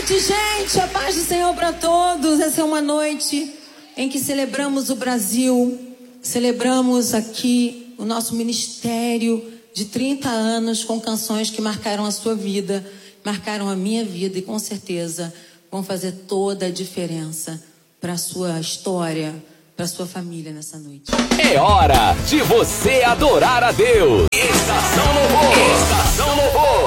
noite, gente. A paz do Senhor para todos. Essa é uma noite em que celebramos o Brasil. Celebramos aqui o nosso ministério de 30 anos com canções que marcaram a sua vida, marcaram a minha vida e com certeza vão fazer toda a diferença para a sua história, para a sua família nessa noite. É hora de você adorar a Deus. Estação Louvor. Estação Louvor.